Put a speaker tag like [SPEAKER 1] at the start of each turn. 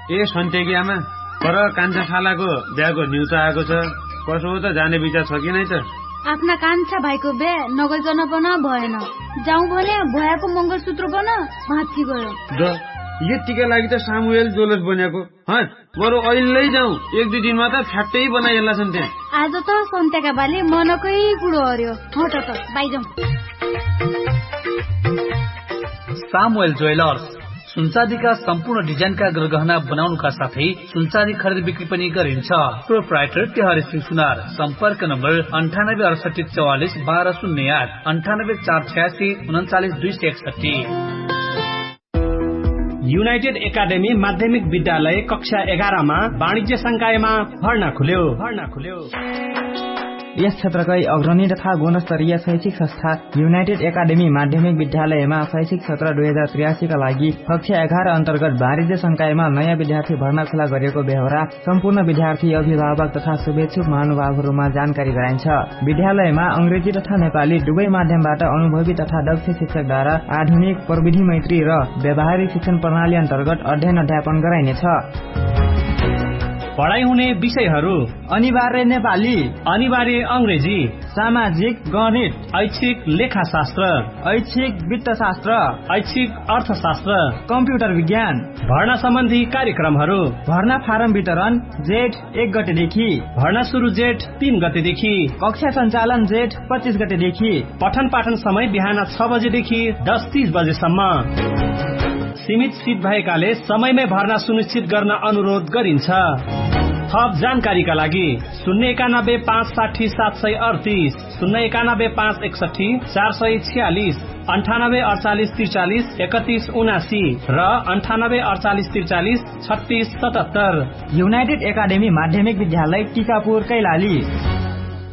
[SPEAKER 1] ए सन्तेकी आमा, पर कान्छा शालाको बिहाको न्युज आएको छ। कसो हो त, जाने विचार छ कि नै त?
[SPEAKER 2] आफ्ना कान्छा भाइको बिहा नगइकन पन भएन। जाउँ भने भयाको मंगलसूत्र पन भाँची गयो।
[SPEAKER 1] यतिका लागि त सामुएल जोलस बनेको। बरु अहिले जाउँ, 1-2 दिनमा त फ्याक्टै बनाइएला छन् त्यहाँ।
[SPEAKER 2] आज त सन्तेका बाले मनकै कुरो हर्यो। हट त बाइजाउँ।
[SPEAKER 3] सामुएल ज्वेलर्स सुनचाँदीका सम्पूर्ण डिजाइनका गहना बनाउनुका साथै सुनचाँदी खरिद बिक्री पनि गरिन्छ। प्रोप्राइटर तिहारी सिंह सुनार। सम्पर्क नम्बर 9868441208 98486261।
[SPEAKER 4] युनाइटेड एकाडेमी माध्यमिक विद्यालय कक्षा 11 मा वाणिज्य संकायमा भर्ना खुल्यो।
[SPEAKER 5] यस क्षेत्रकै अग्रणी तथा गुणस्तरीय शैक्षिक संस्था युनाइटेड एकाडेमी माध्यमिक विद्यालयमा शैक्षिक सत्र 2083 का लागि कक्षा 11 अन्तर्गत वाणिज्य संकायमा नयाँ विद्यार्थी भर्ना खुला गरिएको बेहोरा सम्पूर्ण विद्यार्थी, अभिभावक तथा शुभेच्छुक महानुभावहरूमा जानकारी गराइन्छ। विद्यालयमा अंग्रेजी तथा नेपाली दुवै माध्यमबाट अनुभवी तथा दक्ष शिक्षकद्वारा आधुनिक प्रविधि मैत्री र व्यावहारिक शिक्षण प्रणाली अन्तर्गत अध्ययन अध्यापन गराइनेछ।
[SPEAKER 4] पढाइ हुने विषयहरू:
[SPEAKER 5] अनिवार्य नेपाली,
[SPEAKER 4] अनिवार्य अंग्रेजी,
[SPEAKER 5] सामाजिक, गणित,
[SPEAKER 4] ऐच्छिक लेखाशास्त्र,
[SPEAKER 5] ऐच्छिक वित्तशास्त्र,
[SPEAKER 4] ऐच्छिक अर्थशास्त्र,
[SPEAKER 5] कम्प्युटर विज्ञान।
[SPEAKER 4] भर्ना सम्बन्धी कार्यक्रमहरू:
[SPEAKER 5] भर्ना फारम वितरण जेठ 1 गतेदेखि,
[SPEAKER 4] भर्ना सुरु जेठ 3 गतेदेखि,
[SPEAKER 5] कक्षा सञ्चालन जेठ 25 गतेदेखि,
[SPEAKER 4] पठन पाठन समय बिहान 6 बजेदेखि 10:30 बजेसम्म। सीमित सिट भएकाले समयमै भर्ना सुनिश्चित गर्न अनुरोध गरिन्छ। थप जानकारीका लागि 091560738, 091561446, 9848433179 र 9848433677।
[SPEAKER 5] युनाइटेड एकाडेमी माध्यमिक विद्यालय टिकापुर कैलाली।